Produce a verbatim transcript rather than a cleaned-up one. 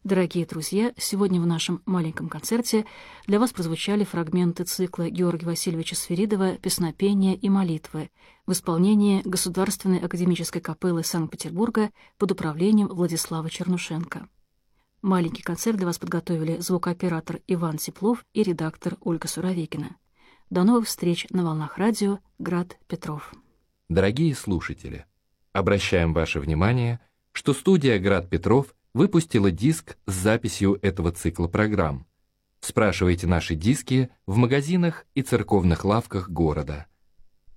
Дорогие друзья, сегодня в нашем маленьком концерте для вас прозвучали фрагменты цикла Георгия Васильевича Сферидова «Песнопения и молитвы» в исполнении Государственной академической капеллы Санкт-Петербурга под управлением Владислава Чернушенко. Маленький концерт для вас подготовили звукооператор Иван Теплов и редактор Ольга Суровикина. До новых встреч на волнах радио «Град Петров». Дорогие слушатели, обращаем ваше внимание, что студия «Град Петров» выпустила диск с записью этого цикла программ. Спрашивайте наши диски в магазинах и церковных лавках города.